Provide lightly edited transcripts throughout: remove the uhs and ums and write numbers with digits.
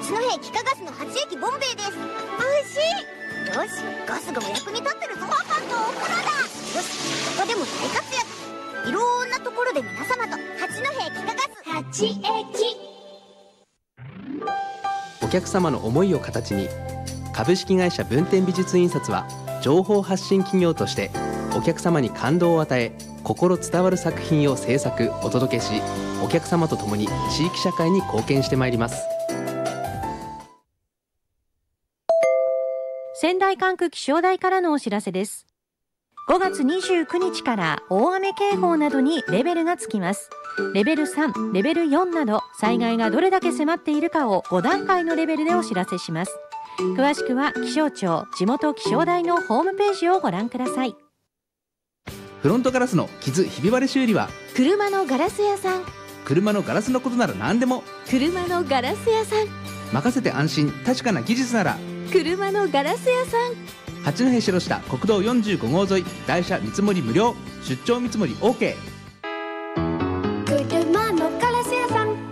八戸駅化ガスの八駅ボンベイです。美味しい。よし、ガスがお役に立ってるぞ。パパとお風呂だ。よし、ここでも大活躍。いろんなところで皆様と八戸駅化ガス八駅。 お客様の思いを形に、株式会社文天美術印刷は情報発信企業としてお客様に感動を与え、心伝わる作品を制作お届けし、お客様と共に地域社会に貢献してまいります。 仙台管区気象台からのお知らせです。5月29日から大雨警報などにレベルがつきます。レベル3、レベル4など災害がどれだけ迫っているかを5段階のレベルでお知らせします。詳しくは気象庁地元気象台のホームページをご覧ください。 フロントガラスの傷ひび割れ修理は車のガラス屋さん。 車のガラスのことなら何でも。 車のガラス屋さん。 任せて安心、確かな技術なら車のガラス屋さん。 八戸白下国道45号沿い、台車見積もり無料、出張見積もり OK。 車のガラス屋さん。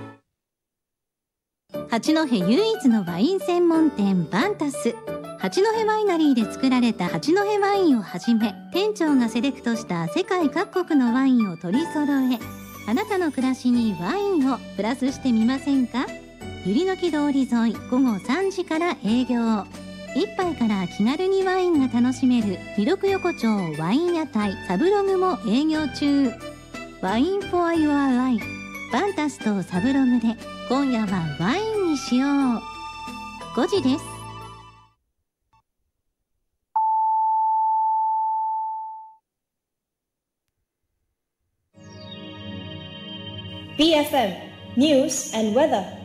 八戸唯一のワイン専門店バンタス。八戸ワイナリーで作られた八戸ワインをはじめ、店長がセレクトした世界各国のワインを取り揃え、あなたの暮らしにワインをプラスしてみませんか。ゆりのき通り沿い、午後3時から営業。一杯から気軽にワインが楽しめる魅力横丁ワイン屋台サブログも営業中。ワインフォアユアライフ、バンタスとサブログで今夜はワインにしよう。5時です。 BFM News and Weather。